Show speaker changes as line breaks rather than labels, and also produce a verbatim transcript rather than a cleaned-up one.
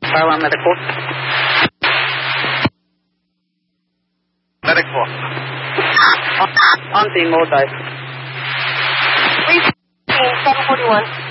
Carlisle Medical.
Medical.
On scene, low dive.
seven forty-one.